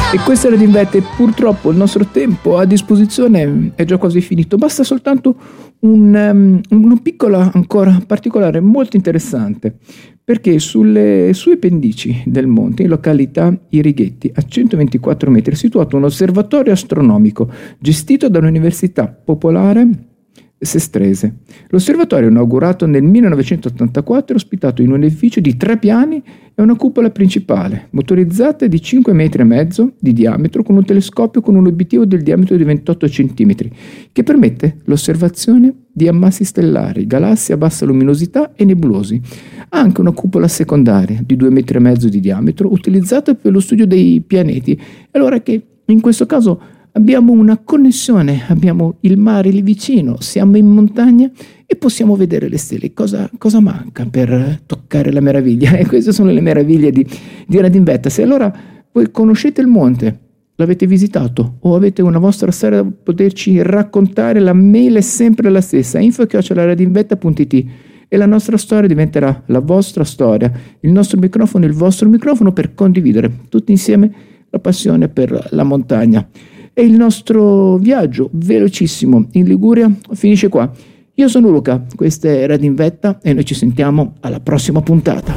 E questa era d'Invette. Purtroppo il nostro tempo a disposizione è già quasi finito. Basta soltanto un piccolo ancora particolare molto interessante, perché sulle sue pendici del monte, in località I Righetti, a 124 metri, è situato un osservatorio astronomico gestito dall'Università Popolare Sestrese. L'osservatorio, inaugurato nel 1984, è ospitato in un edificio di 3 piani e una cupola principale, motorizzata di 5,5 metri di diametro, con un telescopio con un obiettivo del diametro di 28 cm, che permette l'osservazione di ammassi stellari, galassie a bassa luminosità e nebulosi. Ha anche una cupola secondaria di 2,5 metri di diametro, utilizzata per lo studio dei pianeti. Allora che in questo caso abbiamo una connessione, abbiamo il mare lì vicino, siamo in montagna e possiamo vedere le stelle. Cosa manca per toccare la meraviglia? E queste sono le meraviglie di Radinvetta. Se allora voi conoscete il monte, l'avete visitato o avete una vostra storia da poterci raccontare, la mail è sempre la stessa, info@radinvetta.it, e la nostra storia diventerà la vostra storia, il nostro microfono il vostro microfono, per condividere tutti insieme la passione per la montagna. E il nostro viaggio velocissimo in Liguria finisce qua. Io sono Luca, questa è Radinvetta e noi ci sentiamo alla prossima puntata.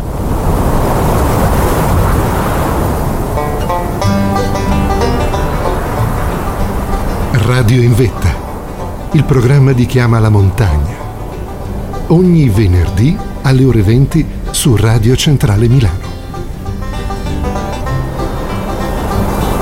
Radio in Vetta, il programma di Chi ama la montagna. Ogni venerdì alle ore 20 su Radio Centrale Milano.